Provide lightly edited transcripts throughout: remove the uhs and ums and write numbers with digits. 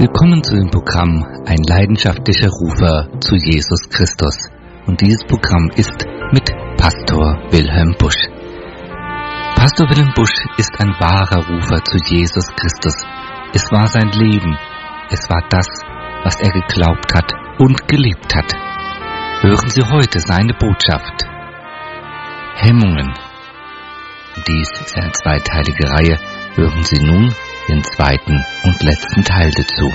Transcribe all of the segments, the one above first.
Willkommen zu dem Programm Ein leidenschaftlicher Rufer zu Jesus Christus. Und dieses Programm ist mit Pastor Wilhelm Busch. Pastor Wilhelm Busch ist ein wahrer Rufer zu Jesus Christus. Es war sein Leben. Es war das, was er geglaubt hat und gelebt hat. Hören Sie heute seine Botschaft. Hemmungen. Dies ist eine zweiteilige Reihe. Hören Sie nun den zweiten und letzten Teil dazu.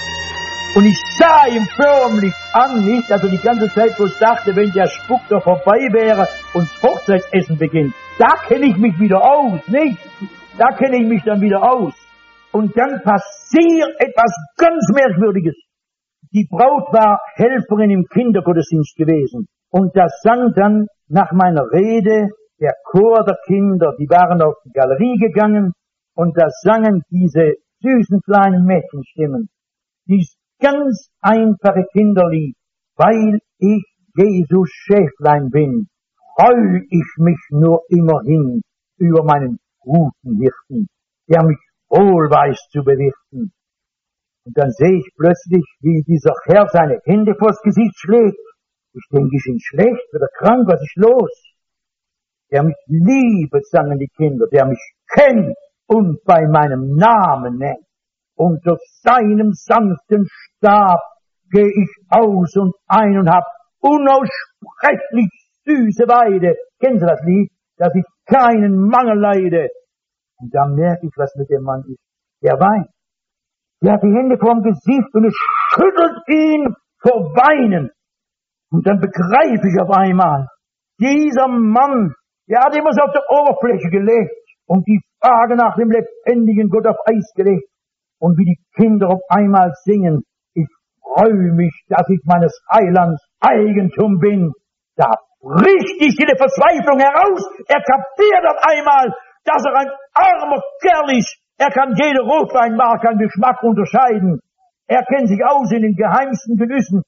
Und ich sah ihm förmlich an, nicht, dass er die ganze Zeit bloß dachte, wenn der Spuk doch vorbei wäre und das Hochzeitsessen beginnt, da kenne ich mich wieder aus, nicht? Da kenne ich mich dann wieder aus. Und dann passiert etwas ganz Merkwürdiges. Die Braut war Helferin im Kindergottesdienst gewesen. Und da sang dann nach meiner Rede der Chor der Kinder, die waren auf die Galerie gegangen, und da sangen diese süßen kleinen Mädchenstimmen, dies ganz einfache Kinderlied, weil ich Jesus Schäflein bin, freu ich mich nur immerhin über meinen guten Hirten, der mich wohl weiß zu bewirten. Und dann sehe ich plötzlich, wie dieser Herr seine Hände vors Gesicht schlägt. Ich denke, ich bin schlecht oder krank, was ist los? Der mich liebet, sangen die Kinder, der mich kennt und bei meinem Namen nennt. Unter seinem sanften Stab geh ich aus und ein und hab unaussprechlich süße Weide. Kennen Sie das Lied? Dass ich keinen Mangel leide. Und da merke ich, was mit dem Mann ist. Der weint. Der hat die Hände vorm Gesicht und es schüttelt ihn vor Weinen. Und dann begreife ich auf einmal, dieser Mann, der hat immer so auf der Oberfläche gelebt und die Frage nach dem lebendigen Gott auf Eis gelegt. Und wie die Kinder auf einmal singen, ich freue mich, dass ich meines Heilands Eigentum bin. Da bricht die stille Verzweiflung heraus. Er kapiert auf einmal, dass er ein armer Kerl ist. Er kann jede Rotweinmarke an Geschmack unterscheiden. Er kennt sich aus in den geheimsten Genüssen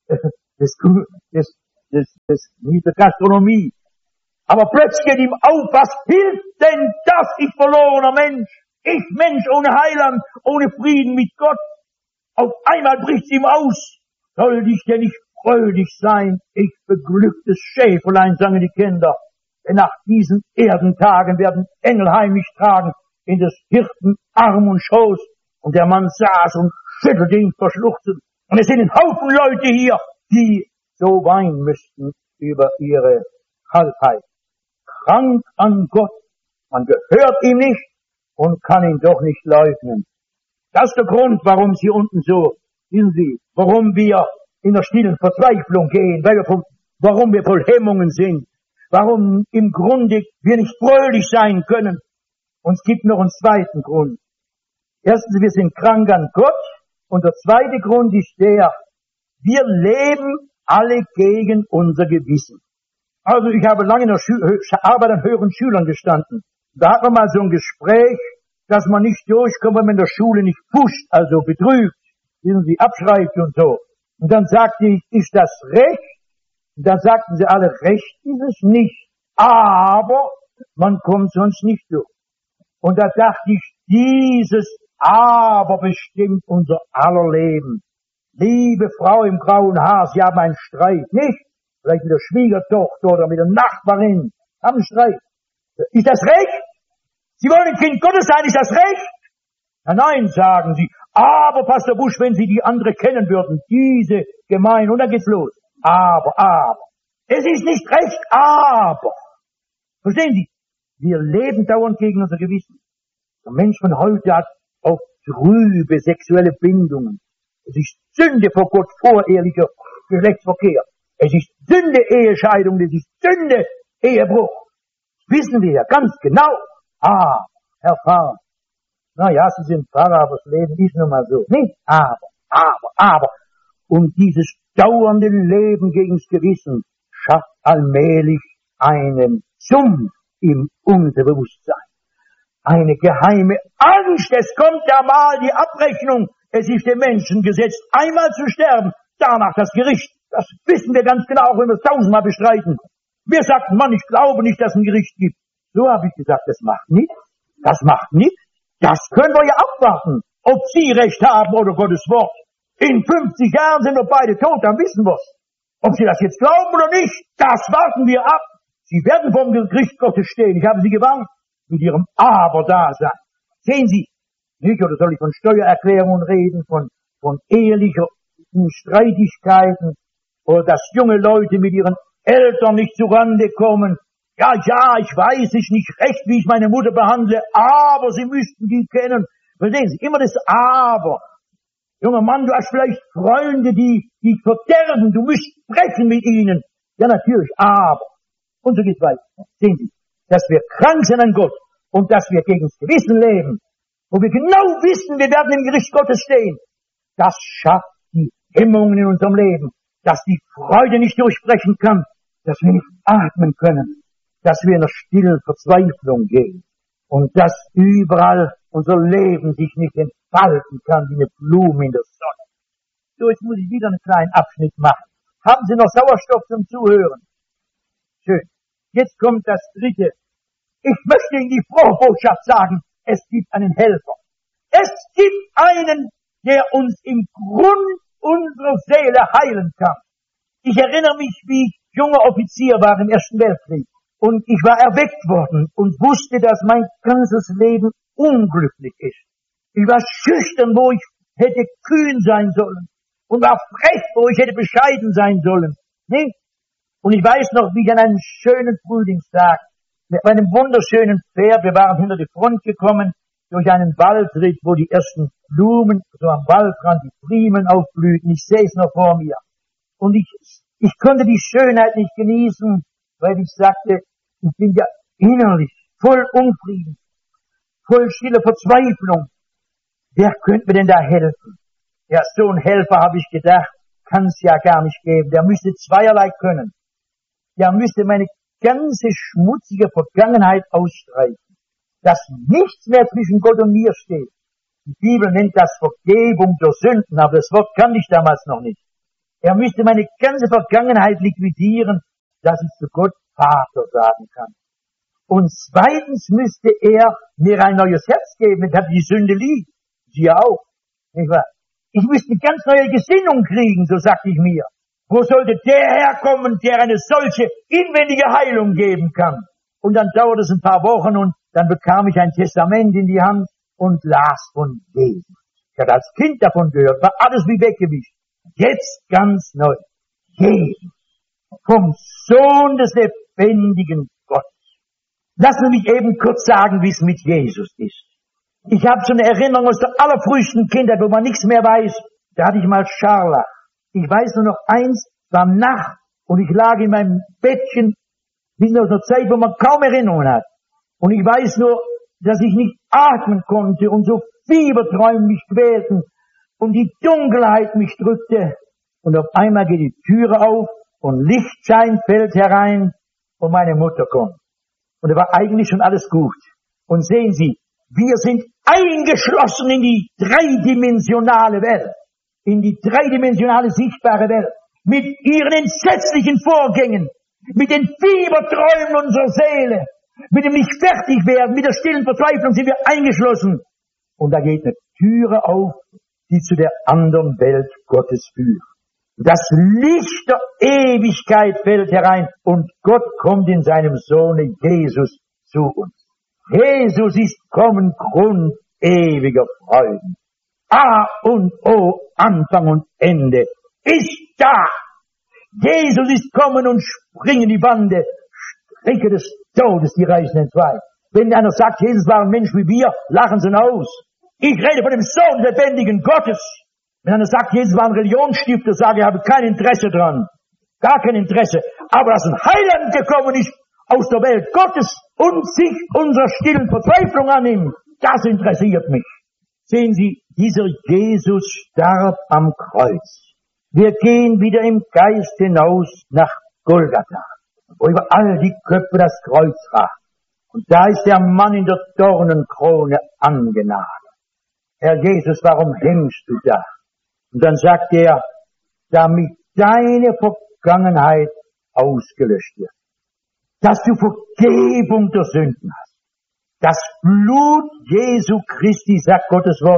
der Gastronomie. Aber plötzlich geht ihm auf, was hilft denn das, ich verlorener Mensch? Ich Mensch ohne Heiland, ohne Frieden mit Gott. Auf einmal bricht's ihm aus. Soll ich denn nicht fröhlich sein? Ich beglücktes Schäferlein, sangen die Kinder. Denn nach diesen Erdentagen werden Engel heimlich tragen in des Hirten Arm und Schoß. Und der Mann saß und schüttelte ihn vor Schluchzen. Und es sind ein Haufen Leute hier, die so weinen müssten über ihre Halbheit. Krank an Gott. Man gehört ihm nicht und kann ihn doch nicht leugnen. Das ist der Grund, warum es hier unten so, wissen Sie, warum wir in der stillen Verzweiflung gehen, warum wir voll Hemmungen sind, warum im Grunde wir nicht fröhlich sein können. Und es gibt noch einen zweiten Grund. Erstens, wir sind krank an Gott und der zweite Grund ist der, wir leben alle gegen unser Gewissen. Also ich habe lange in der Arbeit an höheren Schülern gestanden. Da hat man mal so ein Gespräch, dass man nicht durchkommt, wenn man in der Schule nicht pusht, also betrügt, wissen Sie, abschreibt und so. Und dann sagte ich, ist das Recht? Und dann sagten sie alle, Recht ist es nicht. Aber man kommt sonst nicht durch. Und da dachte ich, dieses Aber bestimmt unser aller Leben. Liebe Frau im grauen Haar, Sie haben einen Streit, nicht? Vielleicht mit der Schwiegertochter oder mit der Nachbarin. Haben einen Streit. Ist das Recht? Sie wollen ein Kind Gottes sein, ist das Recht? Na nein, sagen Sie. Aber, Pastor Busch, wenn Sie die andere kennen würden, diese gemein, und dann geht's los. Aber. Es ist nicht recht, aber. Verstehen Sie? Wir leben dauernd gegen unser Gewissen. Der Mensch von heute hat auch trübe sexuelle Bindungen. Es ist Sünde vor Gott, vorehelicher Geschlechtsverkehr. Es ist Sünde, Ehescheidung, es ist Sünde, Ehebruch. Das wissen wir ja ganz genau. Herr Pfarrer. Na ja, Sie sind Pfarrer, aber das Leben ist nun mal so. Nicht? Aber. Und dieses dauernde Leben gegens Gewissen schafft allmählich einen Sumpf im Unterbewusstsein. Eine geheime Angst. Es kommt ja mal die Abrechnung. Es ist dem Menschen gesetzt, einmal zu sterben, danach das Gericht. Das wissen wir ganz genau, auch wenn wir es 1000-mal bestreiten. Wir sagten, Mann, ich glaube nicht, dass es ein Gericht gibt. So habe ich gesagt, das macht nichts. Das können wir ja abwarten. ob sie Recht haben oder Gottes Wort. In 50 Jahren sind wir beide tot, dann wissen wir's. Ob sie das jetzt glauben oder nicht, das warten wir ab. Sie werden vom Gericht Gottes stehen. Ich habe sie gewarnt, mit ihrem Aber da sein. Sehen Sie, nicht, oder soll ich von Steuererklärungen reden, von ehelichen Streitigkeiten, oder dass junge Leute mit ihren Eltern nicht zurande kommen. Ja, ich weiß nicht recht, wie ich meine Mutter behandle, aber Sie müssten die kennen. Verstehen Sie, immer das Aber. Junger Mann, du hast vielleicht Freunde, die verderben, du musst sprechen mit ihnen. Ja, natürlich, aber. Und so geht's weiter. Sehen Sie, dass wir krank sind an Gott und dass wir gegen das Gewissen leben, wo wir genau wissen, wir werden im Gericht Gottes stehen. Das schafft die Hemmungen in unserem Leben, dass die Freude nicht durchbrechen kann, dass wir nicht atmen können, dass wir in der stillen Verzweiflung gehen und dass überall unser Leben sich nicht entfalten kann wie eine Blume in der Sonne. So, jetzt muss ich wieder einen kleinen Abschnitt machen. Haben Sie noch Sauerstoff zum Zuhören? Schön. Jetzt kommt das Dritte. Ich möchte Ihnen die frohe Botschaft sagen, es gibt einen Helfer. Es gibt einen, der uns im Grund unserer Seele heilen kann. Ich erinnere mich, wie ich junger Offizier war im Ersten Weltkrieg. Und ich war erweckt worden und wusste, dass mein ganzes Leben unglücklich ist. Ich war schüchtern, wo ich hätte kühn sein sollen. Und war frech, wo ich hätte bescheiden sein sollen. Nicht? Und ich weiß noch, wie ich an einem schönen Frühlingstag mit meinem wunderschönen Pferd, wir waren hinter die Front gekommen, durch einen Waldritt, wo die ersten Blumen, so am Waldrand, die Primen aufblühten. Ich sehe es noch vor mir. Und ich konnte die Schönheit nicht genießen, weil ich sagte, ich bin ja innerlich voll Unfrieden, voll stille Verzweiflung. Wer könnte mir denn da helfen? Ja, so ein Helfer, habe ich gedacht, kann es ja gar nicht geben. Der müsste zweierlei können. Der müsste meine ganze schmutzige Vergangenheit ausstreichen, dass nichts mehr zwischen Gott und mir steht. Die Bibel nennt das Vergebung der Sünden, aber das Wort kannte ich damals noch nicht. Er müsste meine ganze Vergangenheit liquidieren, dass ich zu Gott Vater sagen kann. Und zweitens müsste er mir ein neues Herz geben, das die Sünde liegt. Sie auch. Nicht wahr? Ich müsste eine ganz neue Gesinnung kriegen, so sagte ich mir. Wo sollte der herkommen, der eine solche inwendige Heilung geben kann? Und dann dauerte es ein paar Wochen und dann bekam ich ein Testament in die Hand und las von Jesus. Ich hatte als Kind davon gehört, war alles wie weggewischt. Jetzt ganz neu. Jesus. Vom Sohn des lebendigen Gottes. Lassen Sie mich eben kurz sagen, wie es mit Jesus ist. Ich habe so eine Erinnerung aus der allerfrühesten Kindheit, wo man nichts mehr weiß. Da hatte ich mal Scharlach. Ich weiß nur noch eins, es war Nacht und ich lag in meinem Bettchen, bis aus einer Zeit, wo man kaum Erinnerungen hat. Und ich weiß nur, dass ich nicht atmen konnte und so Fieberträume mich quälten und die Dunkelheit mich drückte. Und auf einmal geht die Türe auf und Lichtschein fällt herein und meine Mutter kommt. Und da war eigentlich schon alles gut. Und sehen Sie, wir sind eingeschlossen in die dreidimensionale Welt, in die dreidimensionale sichtbare Welt, mit ihren entsetzlichen Vorgängen, mit den Fieberträumen unserer Seele, mit dem nicht fertig werden, mit der stillen Verzweiflung sind wir eingeschlossen. Und da geht eine Türe auf, die zu der anderen Welt Gottes führt. Das Licht der Ewigkeit fällt herein und Gott kommt in seinem Sohne Jesus zu uns. Jesus ist kommen, Grund ewiger Freuden. A und O, Anfang und Ende, ist da. Jesus ist kommen und springen die Bande, Stricke des Todes, die reißen entzwei. Wenn einer sagt, Jesus war ein Mensch wie wir, lachen sie ihn aus. Ich rede von dem Sohn des lebendigen Gottes. Wenn einer sagt, Jesus war ein Religionsstifter, sage ich, habe kein Interesse dran. Gar kein Interesse. Aber dass ein Heiland gekommen ist aus der Welt Gottes und sich unserer stillen Verzweiflung annimmt, das interessiert mich. Sehen Sie, dieser Jesus starb am Kreuz. Wir gehen wieder im Geist hinaus nach Golgatha, wo über all die Köpfe das Kreuz ragt. Und da ist der Mann in der Dornenkrone angenagelt. Herr Jesus, warum hängst du da? Und dann sagt er, damit deine Vergangenheit ausgelöscht wird. Dass du Vergebung der Sünden hast. Das Blut Jesu Christi, sagt Gottes Wort,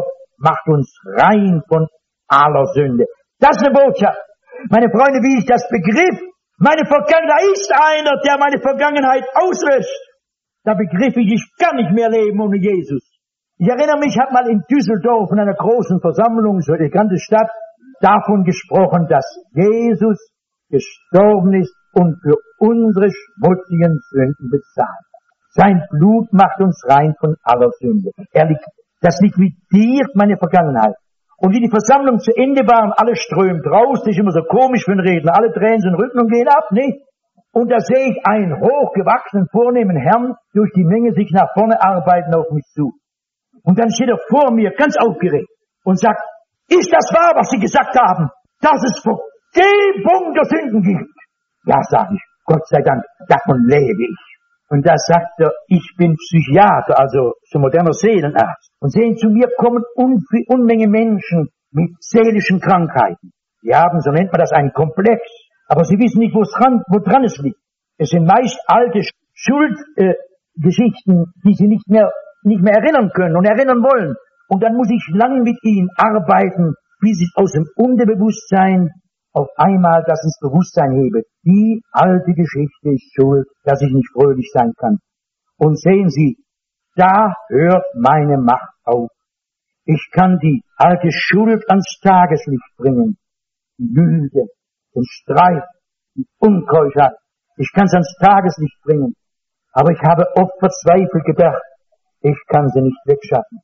macht uns rein von aller Sünde. Das ist eine Botschaft. Meine Freunde, wie ich das begriff, meine Vergangenheit ist einer, der meine Vergangenheit auslöscht. Da begriff ich kann nicht mehr leben ohne Jesus. Ich erinnere mich, ich habe mal in Düsseldorf in einer großen Versammlung, so die ganze Stadt, davon gesprochen, dass Jesus gestorben ist und für unsere schmutzigen Sünden bezahlt. Sein Blut macht uns rein von aller Sünde. Das liquidiert meine Vergangenheit. Und wie die Versammlung zu Ende war und alle strömt raus, das ist immer so komisch für einen Redner, alle drehen den Rücken und gehen ab, nicht? Und da sehe ich einen hochgewachsenen, vornehmen Herrn durch die Menge sich nach vorne arbeiten auf mich zu. Und dann steht er vor mir, ganz aufgeregt, und sagt, ist das wahr, was Sie gesagt haben, dass es Vergebung der Sünden gibt? Ja, sage ich, Gott sei Dank, davon lebe ich. Und da sagt er, ich bin Psychiater, also so moderner Seelenarzt. Und sehen, zu mir kommen Unmenge Menschen mit seelischen Krankheiten. Die haben, so nennt man das, einen Komplex. Aber sie wissen nicht, woran es liegt. Es sind meist alte Schuldgeschichten, die sie nicht mehr erinnern können und erinnern wollen. Und dann muss ich lange mit ihnen arbeiten, bis ich aus dem Unterbewusstsein auf einmal das ins Bewusstsein hebe. Die alte Geschichte ist schuld, dass ich nicht fröhlich sein kann. Und sehen Sie, da hört meine Macht auf. Ich kann die alte Schuld ans Tageslicht bringen. Die Lüge, den Streit, die Unkeuschheit. Ich kann es ans Tageslicht bringen. Aber ich habe oft verzweifelt gedacht, ich kann sie nicht wegschaffen.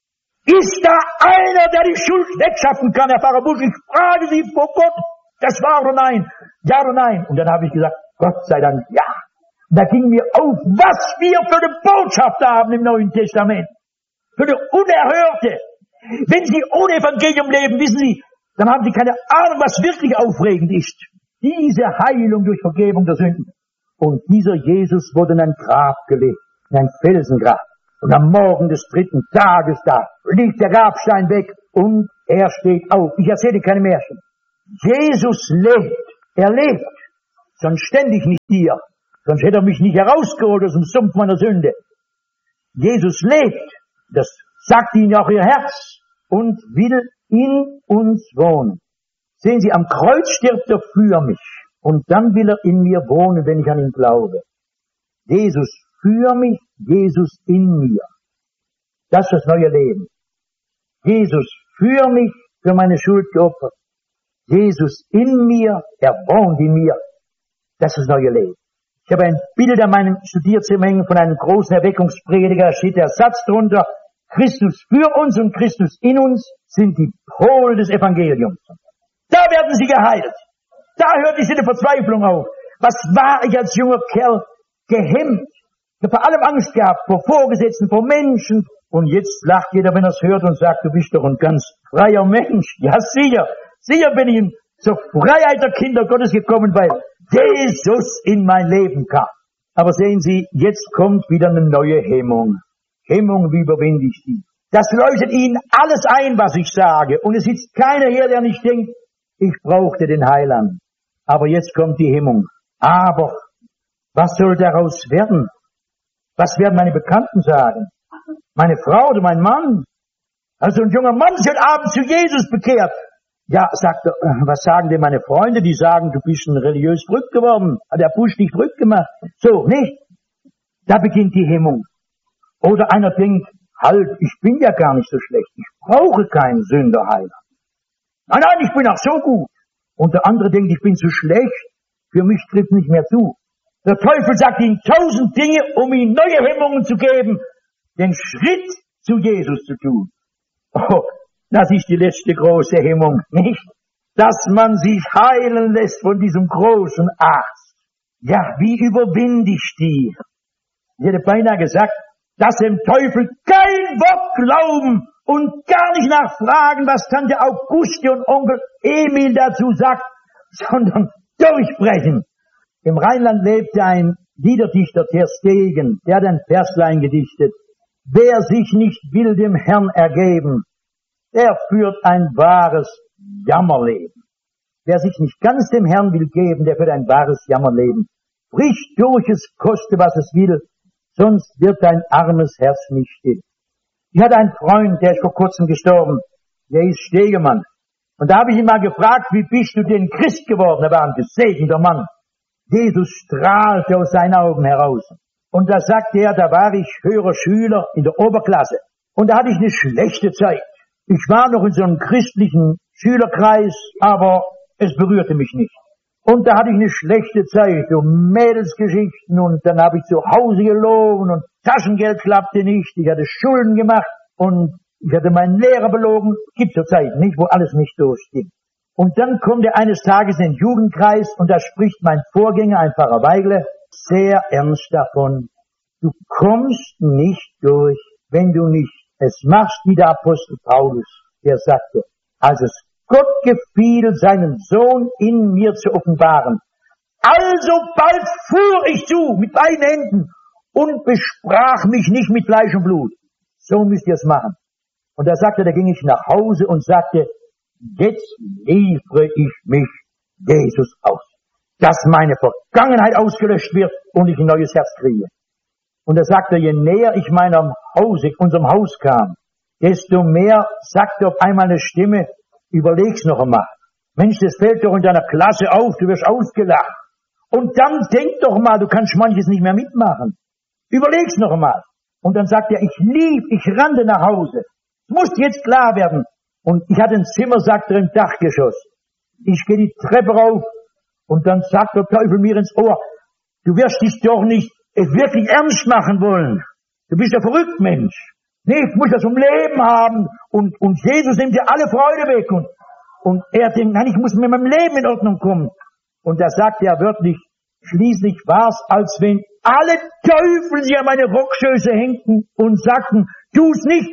Ist da einer, der die Schuld wegschaffen kann, Herr Pfarrer Busch? Ich frage Sie vor Gott. Das war oder nein? Ja oder nein? Und dann habe ich gesagt, Gott sei Dank, ja. Und da ging mir auf, was wir für eine Botschaft haben im Neuen Testament. Für eine unerhörte. Wenn Sie ohne Evangelium leben, wissen Sie, dann haben Sie keine Ahnung, was wirklich aufregend ist. Diese Heilung durch Vergebung der Sünden. Und dieser Jesus wurde in ein Grab gelegt, in ein Felsengrab. Und am Morgen des 3. Tages da liegt der Grabstein weg und er steht auf. Ich erzähle keine Märchen. Jesus lebt. Er lebt. Sonst stände ich nicht hier. Sonst hätte er mich nicht herausgeholt aus dem Sumpf meiner Sünde. Jesus lebt. Das sagt Ihnen auch Ihr Herz und will in uns wohnen. Sehen Sie, am Kreuz stirbt er für mich. Und dann will er in mir wohnen, wenn ich an ihn glaube. Jesus für mich, Jesus in mir. Das ist das neue Leben. Jesus für mich, für meine Schuld geopfert. Jesus in mir, er wohnt in mir. Das ist das neue Leben. Ich habe ein Bild an meinem Studierzimmer hängen von einem großen Erweckungsprediger, da steht der Satz drunter, Christus für uns und Christus in uns sind die Pole des Evangeliums. Da werden sie geheilt. Da hört diese Verzweiflung auf. Was war ich als junger Kerl gehemmt? Ich habe vor allem Angst gehabt, vor Vorgesetzten, vor Menschen. Und jetzt lacht jeder, wenn er es hört und sagt, du bist doch ein ganz freier Mensch. Ja, sicher. Sicher bin ich zur Freiheit der Kinder Gottes gekommen, weil Jesus in mein Leben kam. Aber sehen Sie, jetzt kommt wieder eine neue Hemmung. Hemmung, wie überwinde ich die? Das leuchtet Ihnen alles ein, was ich sage. Und es sitzt keiner hier, der nicht denkt, ich brauchte den Heiland. Aber jetzt kommt die Hemmung. Aber was soll daraus werden? Was werden meine Bekannten sagen? Meine Frau oder mein Mann? Also ein junger Mann ist heute Abend zu Jesus bekehrt. Ja, sagt er, was sagen denn meine Freunde? Die sagen, du bist ein religiös verrückt geworden. Hat der Busch dich verrückt gemacht? So, nicht? Da beginnt die Hemmung. Oder einer denkt, halt, ich bin ja gar nicht so schlecht. Ich brauche keinen Sünderheiler. Nein, nein, ich bin auch so gut. Und der andere denkt, ich bin zu schlecht. Für mich trifft nicht mehr zu. Der Teufel sagt ihm 1000 Dinge, um ihm neue Hemmungen zu geben, den Schritt zu Jesus zu tun. Oh, das ist die letzte große Hemmung, nicht? Dass man sich heilen lässt von diesem großen Arzt. Ja, wie überwinde ich die? Ich hätte beinahe gesagt, dass dem Teufel kein Wort glauben und gar nicht nachfragen, was Tante Auguste und Onkel Emil dazu sagt, sondern durchbrechen. Im Rheinland lebte ein Liederdichter, Ter Stegen, der hat ein Verslein gedichtet. Wer sich nicht will dem Herrn ergeben, der führt ein wahres Jammerleben. Wer sich nicht ganz dem Herrn will geben, der führt ein wahres Jammerleben. Brich durch, es koste, was es will, sonst wird dein armes Herz nicht still. Ich hatte einen Freund, der ist vor kurzem gestorben. Der ist Stegemann. Und da habe ich ihn mal gefragt, wie bist du denn Christ geworden? Er war ein gesegneter Mann. Jesus strahlte aus seinen Augen heraus. Und da sagte er, da war ich höherer Schüler in der Oberklasse. Und da hatte ich eine schlechte Zeit. Ich war noch in so einem christlichen Schülerkreis, aber es berührte mich nicht. Und da hatte ich eine schlechte Zeit, so Mädelsgeschichten, und dann habe ich zu Hause gelogen und Taschengeld klappte nicht, ich hatte Schulden gemacht und ich hatte meinen Lehrer belogen. Gibt zur Zeit nicht, wo alles nicht durchstimmt. Und dann kommt er eines Tages in den Jugendkreis und da spricht mein Vorgänger, ein Pfarrer Weigle, sehr ernst davon: Du kommst nicht durch, wenn du nicht es machst wie der Apostel Paulus, der sagte, als es Gott gefiel, seinen Sohn in mir zu offenbaren. Alsobald fuhr ich zu mit beiden Händen und besprach mich nicht mit Fleisch und Blut. So müsst ihr es machen. Und da sagte, da ging ich nach Hause und sagte, jetzt liefere ich mich Jesus aus, dass meine Vergangenheit ausgelöscht wird und ich ein neues Herz kriege. Und da sagte, je näher ich unserem Haus kam, desto mehr sagte auf einmal eine Stimme, überleg's noch einmal. Mensch, das fällt doch in deiner Klasse auf, du wirst ausgelacht. Und dann denk doch mal, du kannst manches nicht mehr mitmachen. Überleg's noch einmal. Und dann sagt er, ich rannte nach Hause. Es muss jetzt klar werden. Und ich hatte ein Zimmer, sagt er, im Dachgeschoss. Ich gehe die Treppe rauf und dann sagt der Teufel mir ins Ohr, du wirst dich doch nicht wirklich ernst machen wollen. Du bist ja verrückt, Mensch. Nee, ich muss das zum Leben haben und Jesus nimmt dir alle Freude weg und er denkt, nein, ich muss mit meinem Leben in Ordnung kommen. Und da sagt er wörtlich, schließlich war's, als wenn alle Teufel sich an meine Rockschöße hängten und sagten, tu's nicht.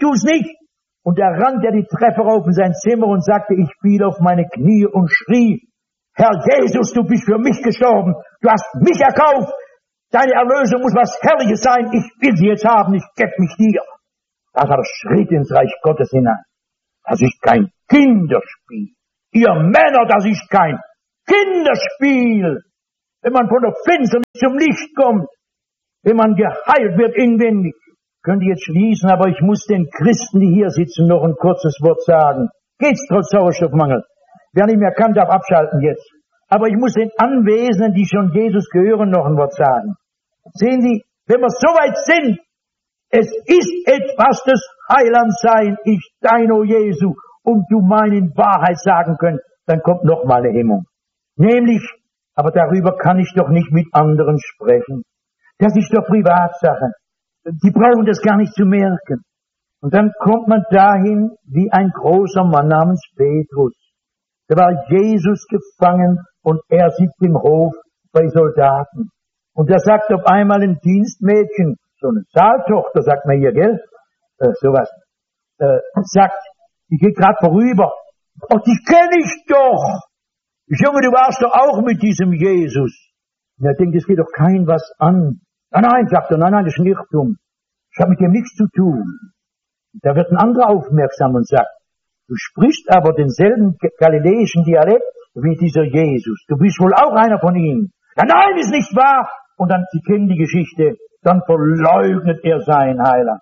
Und da rannte er die Treppe rauf in sein Zimmer und sagte, ich fiel auf meine Knie und schrie, Herr Jesus, du bist für mich gestorben, du hast mich erkauft, deine Erlösung muss was Herrliches sein, ich will sie jetzt haben, ich geb mich dir. Das war der Schritt ins Reich Gottes hinein. Das ist kein Kinderspiel. Ihr Männer, das ist kein Kinderspiel. Wenn man von der Finsternis zum Licht kommt, wenn man geheilt wird inwendig. Könnt ihr jetzt schließen, aber ich muss den Christen, die hier sitzen, noch ein kurzes Wort sagen. Geht's trotz Sauerstoffmangel? Wer nicht mehr kann, darf abschalten jetzt. Aber ich muss den Anwesenden, die schon Jesus gehören, noch ein Wort sagen. Sehen Sie, wenn wir so weit sind, es ist etwas des Heilands sein, ich dein, o Jesu, und du mein in Wahrheit sagen können, dann kommt noch mal eine Hemmung. Nämlich, aber darüber kann ich doch nicht mit anderen sprechen. Das ist doch Privatsache. Die brauchen das gar nicht zu merken. Und dann kommt man dahin wie ein großer Mann namens Petrus. Da war Jesus gefangen und er sitzt im Hof bei Soldaten. Und da sagt auf einmal ein Dienstmädchen, so eine Saaltochter, sagt man hier, gell? Sowas. Sagt, die geht gerade vorüber. Ach, die kenne ich doch. Junge, du warst doch auch mit diesem Jesus. Und er denkt, es geht doch kein was an. Nein, sagt er, nein, das ist ein Irrtum. Ich habe mit dem nichts zu tun. Da wird ein anderer aufmerksam und sagt, du sprichst aber denselben galiläischen Dialekt wie dieser Jesus. Du bist wohl auch einer von ihnen. Ja, nein, ist nicht wahr. Und dann, Sie kennen die Geschichte, dann verleugnet er sein Heiland.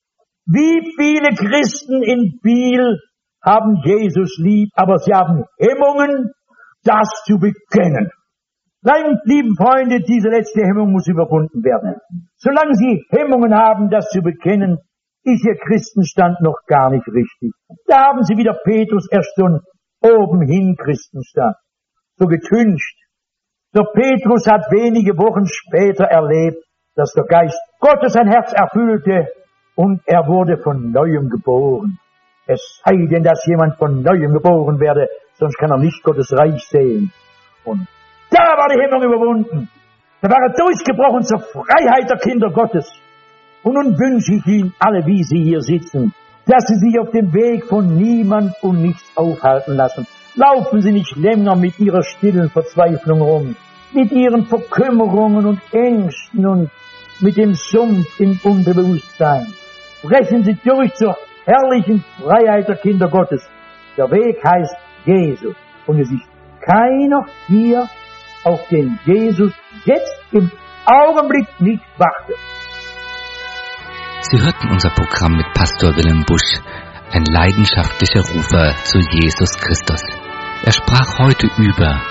Wie viele Christen in Biel haben Jesus lieb, aber sie haben Hemmungen, das zu bekennen. Nein, lieben Freunde, diese letzte Hemmung muss überwunden werden. Solange Sie Hemmungen haben, das zu bekennen, ist Ihr Christenstand noch gar nicht richtig. Da haben Sie wieder Petrus erst so einen obenhin Christenstand. So getüncht. Der Petrus hat wenige Wochen später erlebt, dass der Geist Gottes sein Herz erfüllte und er wurde von Neuem geboren. Es sei denn, dass jemand von Neuem geboren werde, sonst kann er nicht Gottes Reich sehen. Und da war die Hemmung überwunden. Da war er durchgebrochen zur Freiheit der Kinder Gottes. Und nun wünsche ich Ihnen alle, wie Sie hier sitzen, dass Sie sich auf dem Weg von niemand und nichts aufhalten lassen. Laufen Sie nicht länger mit Ihrer stillen Verzweiflung rum, mit Ihren Verkümmerungen und Ängsten und mit dem Sumpf im Unbewusstsein. Brechen Sie durch zur herrlichen Freiheit der Kinder Gottes. Der Weg heißt Jesus. Und es ist keiner hier, auf den Jesus jetzt im Augenblick nicht wartet. Sie hörten unser Programm mit Pastor Wilhelm Busch, ein leidenschaftlicher Rufer zu Jesus Christus. Er sprach heute über